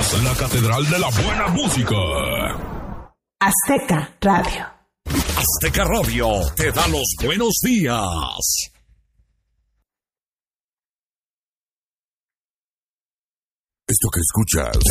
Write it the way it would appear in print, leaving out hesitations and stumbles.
Somos la catedral de la buena música. Azteca Radio. Azteca Radio te da los buenos días. Esto que escuchas